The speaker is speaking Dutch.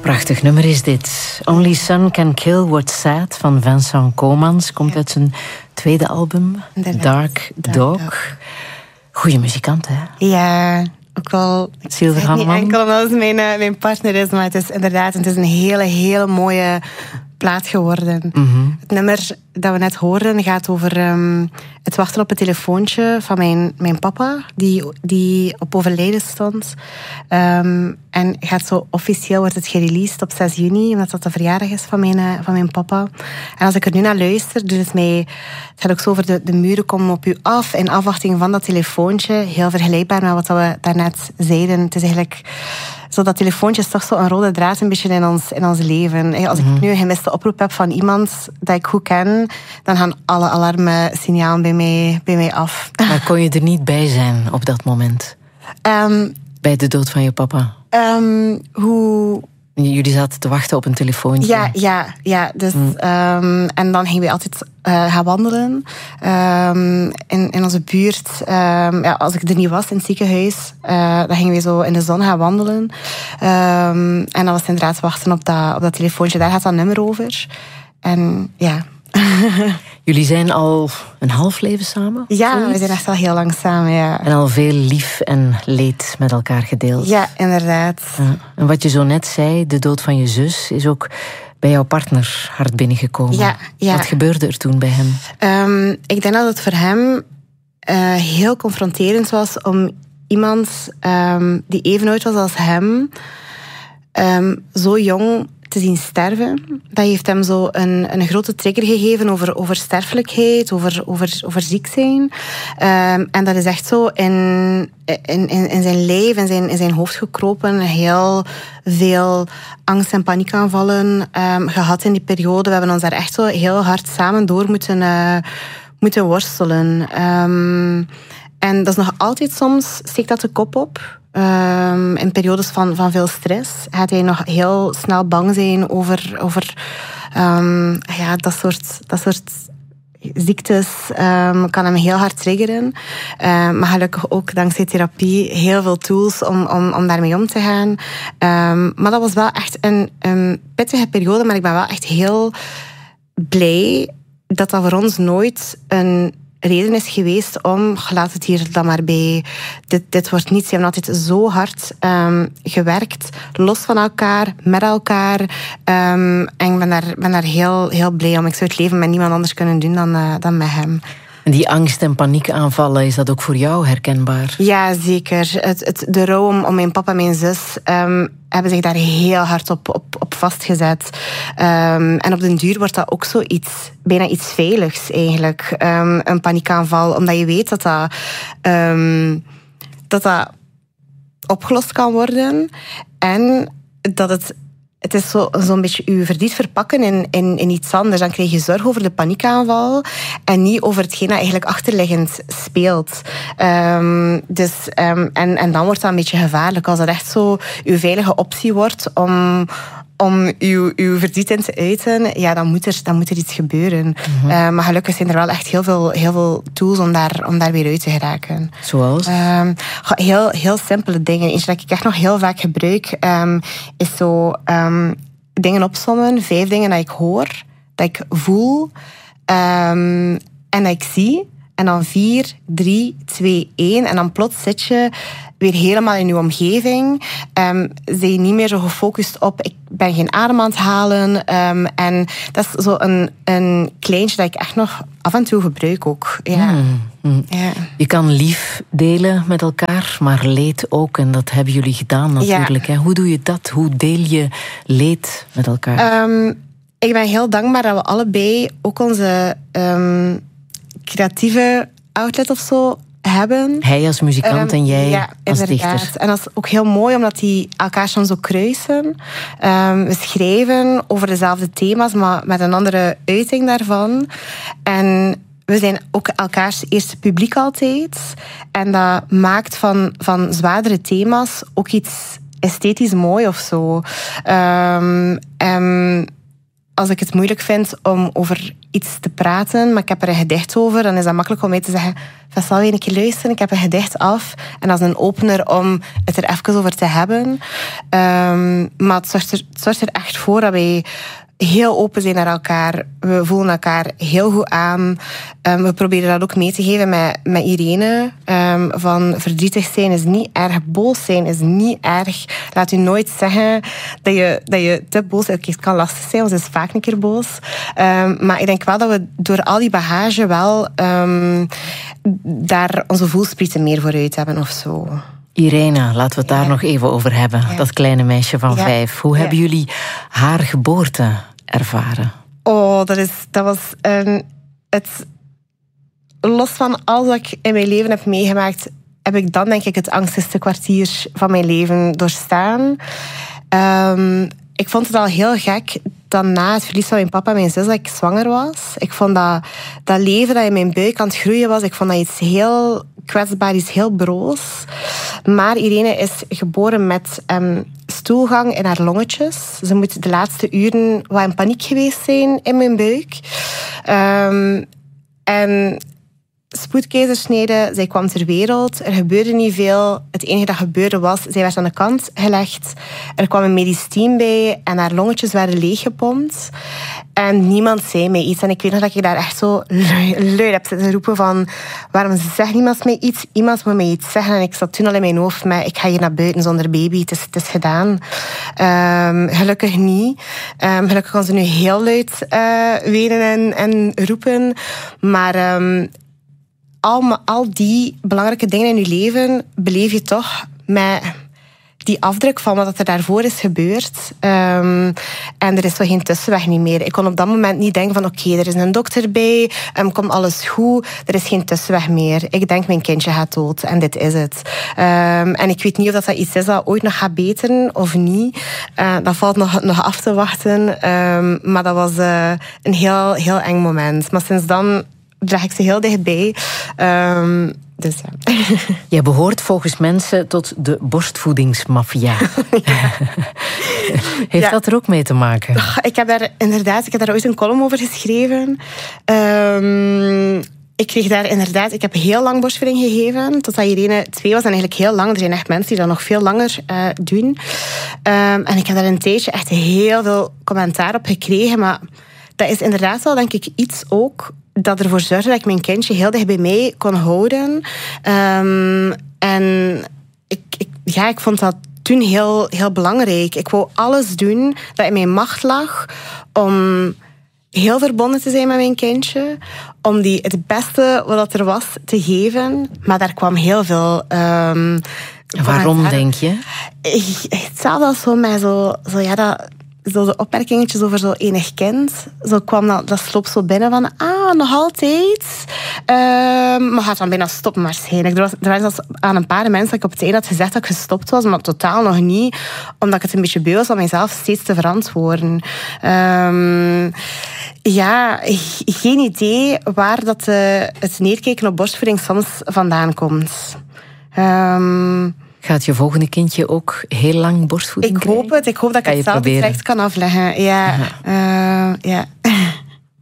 Prachtig nummer is dit. Only Sun Can Kill What's Sad van Vincent Koolmans. Komt uit zijn tweede album, Dark Dog. Goeie muzikant, hè? Ja, ook wel. Silverhandman. Niet enkel omdat het mijn partner is, maar het is inderdaad het is een hele mooie plaat geworden. Mm-hmm. Het nummer dat we net hoorden gaat over het wachten op het telefoontje van mijn papa, die op overlijden stond. En gaat zo officieel, wordt het gereleased op 6 juni, omdat dat de verjaardag is van mijn papa. En als ik er nu naar luister, dus het gaat ook zo over de muren komen op u af, in afwachting van dat telefoontje. Heel vergelijkbaar met wat we daarnet zeiden. Het is eigenlijk zo, dat telefoontje is toch zo een rode draad een beetje in ons leven. Als ik nu een gemiste oproep heb van iemand dat ik goed ken, dan gaan alle alarmsignalen bij mij af. Maar kon je er niet bij zijn op dat moment? Bij de dood van je papa? Jullie zaten te wachten op een telefoontje. Ja. Dus, en dan gingen we altijd gaan wandelen. In onze buurt. Als ik er niet was in het ziekenhuis, dan gingen we zo in de zon gaan wandelen. En dan was het inderdaad wachten op dat telefoontje. Daar gaat dat nummer over. En ja. Jullie zijn al een half leven samen? Ja, we zijn echt al heel lang samen, ja. En al veel lief en leed met elkaar gedeeld. Ja, inderdaad. En wat je zo net zei, de dood van je zus, is ook bij jouw partner hard binnengekomen. Ja. Wat gebeurde er toen bij hem? Ik denk dat het voor hem heel confronterend was om iemand die even oud was als hem, zo jong te zien sterven. Dat heeft hem zo een grote trigger gegeven over sterfelijkheid, over ziek zijn. En dat is echt zo in zijn lijf, in zijn hoofd gekropen. Heel veel angst- en paniekaanvallen gehad in die periode. We hebben ons daar echt zo heel hard samen door moeten worstelen. En dat is nog altijd soms, steekt dat de kop op. In periodes van veel stress gaat hij nog heel snel bang zijn over dat soort ziektes. Kan hem heel hard triggeren. Maar gelukkig ook dankzij therapie heel veel tools om daarmee om te gaan. Maar dat was wel echt een pittige periode. Maar ik ben wel echt heel blij dat voor ons nooit een reden is geweest om, laat het hier dan maar bij, dit wordt niets. Ze hebben altijd zo hard gewerkt, los van elkaar, met elkaar. En ik ben daar heel, heel blij om. Ik zou het leven met niemand anders kunnen doen dan met hem. En die angst- en paniekaanvallen, is dat ook voor jou herkenbaar? Ja, zeker. De rouw om mijn papa en mijn zus hebben zich daar heel hard op vastgezet. En op den duur wordt dat ook bijna iets veiligs eigenlijk. Een paniekaanval, omdat je weet dat opgelost kan worden. En dat het is zo'n beetje je verdriet verpakken in iets anders. Dan krijg je zorg over de paniekaanval en niet over hetgeen dat eigenlijk achterliggend speelt. En dan wordt dat een beetje gevaarlijk. Als dat echt zo je veilige optie wordt om uw verdriet in te uiten, ja, dan moet er iets gebeuren. Mm-hmm. Maar gelukkig zijn er wel echt heel veel tools om daar weer uit te geraken. Zoals? Heel simpele dingen. Eentje dat ik echt nog heel vaak gebruik, is zo dingen opsommen. 5 dingen dat ik hoor, dat ik voel en dat ik zie. En dan 4, 3, 2, 1. En dan plots zit je weer helemaal in je omgeving. Ben je niet meer zo gefocust op, ik ben geen adem aan het halen. En dat is zo een kleintje dat ik echt nog af en toe gebruik ook. Ja. Ja. Je kan lief delen met elkaar, maar leed ook. En dat hebben jullie gedaan natuurlijk. Ja. Hoe doe je dat? Hoe deel je leed met elkaar? Ik ben heel dankbaar dat we allebei ook onze creatieve outlet of zo hebben. Hij als muzikant en jij als dichter. En dat is ook heel mooi, omdat die elkaar soms ook kruisen. We schrijven over dezelfde thema's, maar met een andere uiting daarvan. En we zijn ook elkaars eerste publiek altijd. En dat maakt van zwaardere thema's ook iets esthetisch mooi of zo. als ik het moeilijk vind om over iets te praten, maar ik heb er een gedicht over, dan is dat makkelijk om mij te zeggen, zal je een keer luisteren, ik heb een gedicht af. En dat is een opener om het er even over te hebben. Maar het zorgt er echt voor dat wij heel open zijn naar elkaar. We voelen elkaar heel goed aan. We proberen dat ook mee te geven met Irene. Van verdrietig zijn is niet erg. Boos zijn is niet erg. Laat u nooit zeggen dat je te boos bent. Het kan lastig zijn, want ze is vaak een keer boos. Maar ik denk wel dat we door al die bagage wel daar onze voelsprieten meer vooruit hebben of zo. Irene, laten we het daar nog even over hebben. Ja. Dat kleine meisje van 5. Hoe hebben jullie haar geboorte ervaren? Oh, dat was het... Los van alles wat ik in mijn leven heb meegemaakt, heb ik dan denk ik het angstigste kwartier van mijn leven doorstaan. Ik vond het al heel gek dat na het verlies van mijn papa en mijn zus dat ik zwanger was. Ik vond dat leven dat in mijn buik aan het groeien was, ik vond dat iets heel kwetsbaar, iets heel broos. Maar Irene is geboren met stoelgang in haar longetjes. Ze moet de laatste uren wat in paniek geweest zijn in mijn buik. En spoedkeizersnede, zij kwam ter wereld. Er gebeurde niet veel. Het enige dat gebeurde was, zij werd aan de kant gelegd. Er kwam een medisch team bij en haar longetjes werden leeggepompt. En niemand zei mij iets. En ik weet nog dat ik daar echt zo luid heb zitten roepen van, waarom zegt niemand mij iets? Iemand moet mij iets zeggen. En ik zat toen al in mijn hoofd met, ik ga hier naar buiten zonder baby. Het is gedaan. Gelukkig niet. Gelukkig kan ze nu heel luid wenen en roepen. Maar al die belangrijke dingen in je leven beleef je toch met die afdruk van wat er daarvoor is gebeurd. En er is zo geen tussenweg niet meer. Ik kon op dat moment niet denken van oké, er is een dokter bij, komt alles goed, er is geen tussenweg meer. Ik denk mijn kindje gaat dood en dit is het. En ik weet niet of dat iets is dat ooit nog gaat beteren of niet. Dat valt nog af te wachten. Maar dat was een heel, heel eng moment. Maar sinds dan draag ik ze heel dichtbij. Dus ja. Jij behoort volgens mensen tot de borstvoedingsmafia. Ja. Heeft dat er ook mee te maken? Ik heb daar ooit een column over geschreven. Ik heb heel lang borstvoeding gegeven, totdat Irene 2 was en eigenlijk heel lang. Er zijn echt mensen die dat nog veel langer doen. En ik heb daar een tijdje echt heel veel commentaar op gekregen, maar dat is inderdaad wel, denk ik, iets ook dat ervoor zorgde dat ik mijn kindje heel dicht bij mij kon houden. En ik vond dat toen heel, heel belangrijk. Ik wou alles doen dat in mijn macht lag om heel verbonden te zijn met mijn kindje, om die het beste wat er was te geven. Maar daar kwam heel veel... Waarom, denk je? Hetzelfde als zo met zo de opmerkingetjes over zo enig kind. Zo kwam dat sloop zo binnen van, nog altijd. Maar gaat dan bijna stoppen waarschijnlijk. Er waren zelfs aan een paar mensen dat ik op het einde had gezegd dat ik gestopt was, maar totaal nog niet. Omdat ik het een beetje beu was om mezelf steeds te verantwoorden. Geen idee waar dat het neerkijken op borstvoeding soms vandaan komt. Gaat je volgende kindje ook heel lang borstvoeding krijgen? Ik hoop dat ik het zelf recht kan afleggen. Ja.